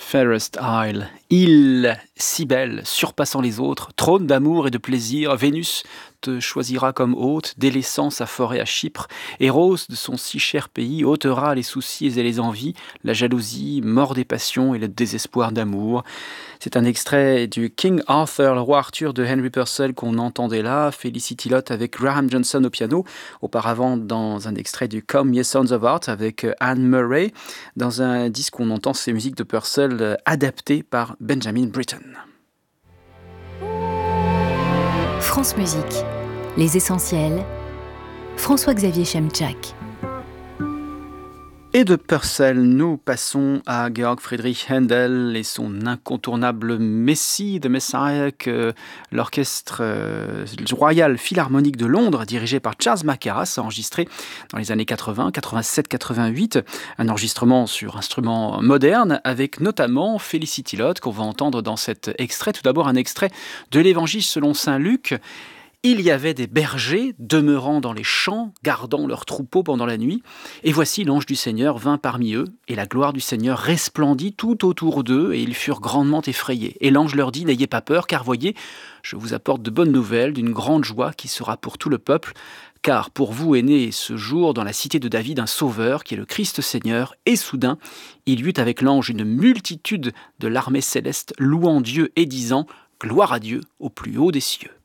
Fairest Isle, île si belle, surpassant les autres, trône d'amour et de plaisir, Vénus te choisira comme hôte, délaissant sa forêt à Chypre. Héros de son si cher pays ôtera les soucis et les envies, la jalousie, mort des passions et le désespoir d'amour. C'est un extrait du King Arthur, le roi Arthur de Henry Purcell qu'on entendait là, Felicity Lott avec Graham Johnson au piano, auparavant dans un extrait du Come Ye Sons of Art avec Anne Murray, dans un disque où on entend ces musiques de Purcell adaptées par Benjamin Britten. France Musique, les essentiels, François-Xavier Chemczak. Et de Purcell, nous passons à Georg Friedrich Händel et son incontournable Messie, The Messiah, que l'orchestre Royal Philharmonique de Londres, dirigé par Charles Mackerras, a enregistré dans les années 80, 87, 88. Un enregistrement sur instruments modernes, avec notamment Felicity Lott, qu'on va entendre dans cet extrait. Tout d'abord, un extrait de l'Évangile selon saint Luc. Il y avait des bergers demeurant dans les champs, gardant leurs troupeaux pendant la nuit. Et voici l'ange du Seigneur vint parmi eux, et la gloire du Seigneur resplendit tout autour d'eux, et ils furent grandement effrayés. Et l'ange leur dit, n'ayez pas peur, car voyez, je vous apporte de bonnes nouvelles, d'une grande joie qui sera pour tout le peuple. Car pour vous est né ce jour dans la cité de David un sauveur, qui est le Christ Seigneur. Et soudain, il y eut avec l'ange une multitude de l'armée céleste, louant Dieu et disant, gloire à Dieu au plus haut des cieux.